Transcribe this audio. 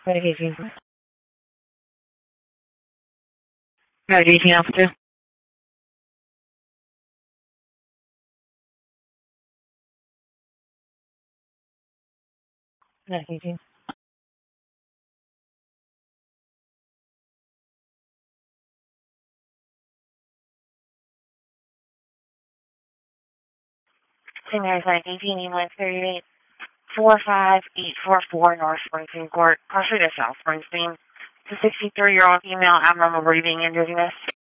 Medication. Medication officer. Medication. Seniors medication, 138 45844 North Springsteen Court, Partially to South Springsteen. It's a 63-year-old female abnormal breathing and dizziness.